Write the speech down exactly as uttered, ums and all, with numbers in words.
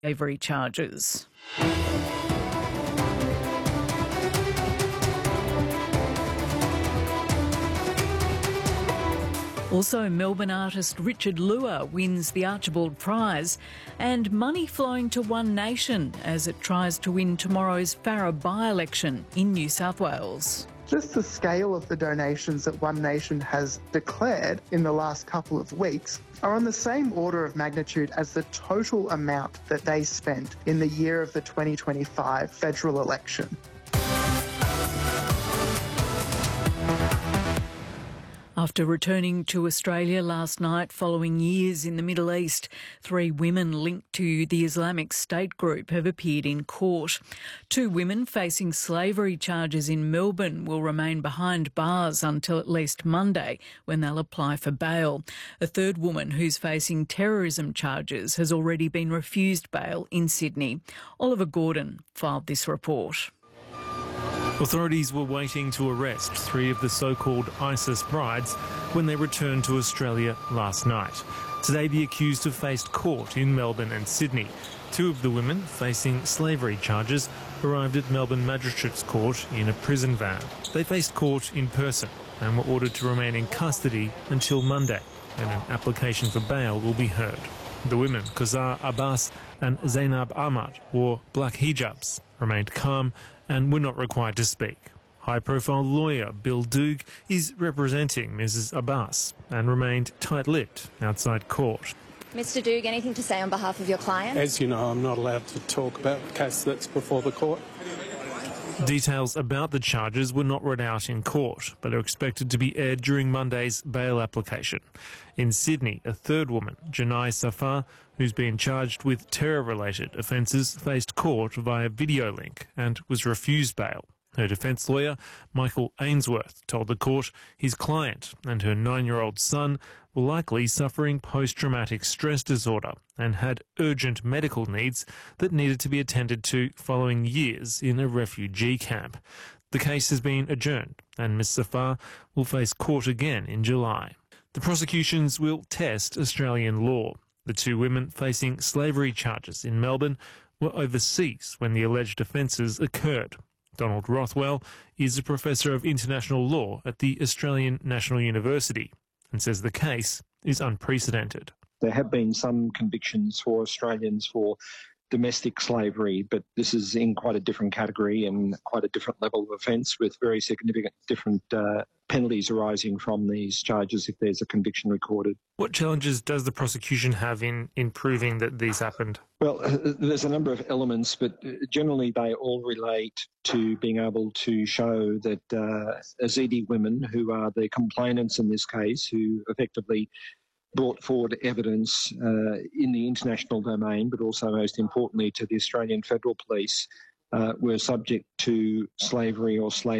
slavery charges. Also, Melbourne artist Richard Lua wins the Archibald Prize, and money flowing to One Nation as it tries to win tomorrow's Farrer by-election in New South Wales. Just the scale of the donations that One Nation has declared in the last couple of weeks are on the same order of magnitude as the total amount that they spent in the year of the twenty twenty-five federal election. After returning to Australia last night following years in the Middle East, three women linked to the Islamic State group have appeared in court. Two women facing slavery charges in Melbourne will remain behind bars until at least Monday, when they'll apply for bail. A third woman who's facing terrorism charges has already been refused bail in Sydney. Oliver Gordon filed this report. Authorities were waiting to arrest three of the so-called ISIS brides when they returned to Australia last night. Today, the accused have faced court in Melbourne and Sydney. Two of the women facing slavery charges arrived at Melbourne Magistrates Court in a prison van. They faced court in person and were ordered to remain in custody until Monday, and an application for bail will be heard. The women, Kazar Abbas and Zainab Ahmad, wore black hijabs, remained calm and were not required to speak. High-profile lawyer Bill Doog is representing Missus Abbas and remained tight-lipped outside court. Mister Doog, anything to say on behalf of your client? As you know, I'm not allowed to talk about the case that's before the court. Details about the charges were not read out in court, but are expected to be aired during Monday's bail application. In Sydney, a third woman, Janai Safar, who's been charged with terror-related offences, faced court via video link and was refused bail. Her defence lawyer, Michael Ainsworth, told the court his client and her nine-year-old son were likely suffering post-traumatic stress disorder and had urgent medical needs that needed to be attended to following years in a refugee camp. The case has been adjourned and Miz Safar will face court again in July. The prosecutions will test Australian law. The two women facing slavery charges in Melbourne were overseas when the alleged offences occurred. Donald Rothwell is a professor of international law at the Australian National University and says the case is unprecedented. There have been some convictions for Australians for domestic slavery, but this is in quite a different category and quite a different level of offence with very significant different uh, penalties arising from these charges if there's a conviction recorded. What challenges does the prosecution have in, in proving that these happened? Well, uh, there's a number of elements, but generally they all relate to being able to show that uh, Yazidi women, who are the complainants in this case, who effectively brought forward evidence uh, in the international domain, but also most importantly to the Australian Federal Police, uh, were subject to slavery or slave